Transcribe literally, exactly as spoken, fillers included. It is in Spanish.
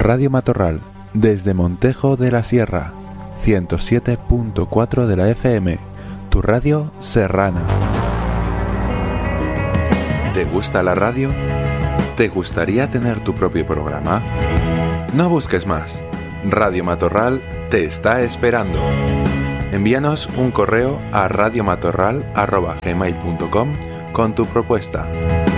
Radio Matorral, desde Montejo de la Sierra, ciento siete punto cuatro de la F M, tu radio serrana. ¿Te gusta la radio? ¿Te gustaría tener tu propio programa? No busques más. Radio Matorral te está esperando. Envíanos un correo a radiomatorral arroba gmail punto com con tu propuesta.